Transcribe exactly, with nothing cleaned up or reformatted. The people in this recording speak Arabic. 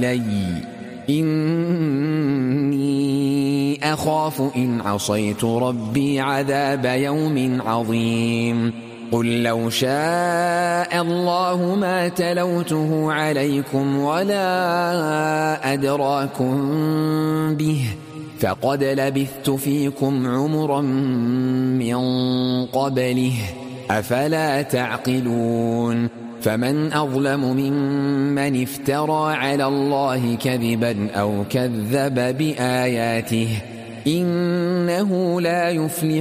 إلي إني أخاف إن عصيت ربي عذاب يوم عظيم قل لو شاء الله ما تلوته عليكم ولا أدراكم به فقد لبثت فيكم عمرا من قبله أفلا تعقلون فمن أظلم ممن افترى على الله كذبا أو كذب بآياته إنه لا يفلح